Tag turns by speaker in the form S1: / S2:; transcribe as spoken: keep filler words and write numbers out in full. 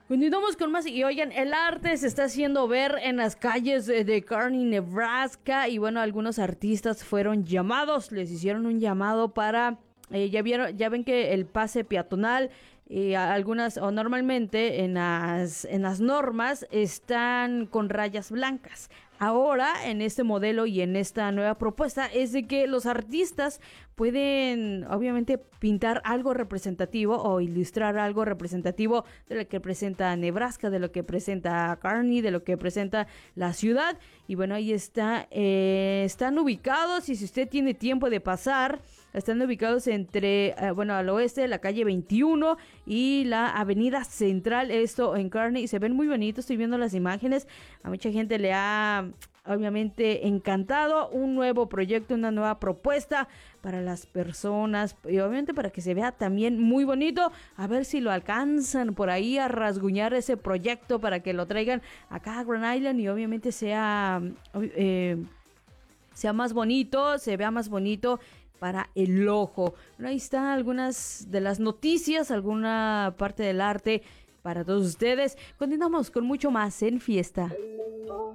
S1: Continuamos con más y oigan, el arte se está haciendo ver en las calles de, de Kearney, Nebraska, y bueno, algunos artistas fueron llamados, les hicieron un llamado para, eh, ya vieron, ya ven que el pase peatonal, eh, algunas, o normalmente en las, en las normas están con rayas blancas. Ahora, en este modelo y en esta nueva propuesta, es de que los artistas pueden, obviamente, pintar algo representativo o ilustrar algo representativo de lo que presenta Nebraska, de lo que presenta Kearney, de lo que presenta la ciudad. Y bueno, ahí está, eh, están ubicados, y si usted tiene tiempo de pasar, están ubicados entre, eh, bueno, al oeste de la calle veintiuno y la avenida Central, esto en Kearney, y se ven muy bonitos, estoy viendo las imágenes, a mucha gente le ha obviamente encantado, un nuevo proyecto, una nueva propuesta para las personas y obviamente para que se vea también muy bonito. A ver si lo alcanzan por ahí a rasguñar ese proyecto para que lo traigan acá a Grand Island y obviamente sea eh, sea más bonito, se vea más bonito para el ojo. Bueno, ahí están algunas de las noticias, alguna parte del arte para todos ustedes. Continuamos con mucho más en Fiesta.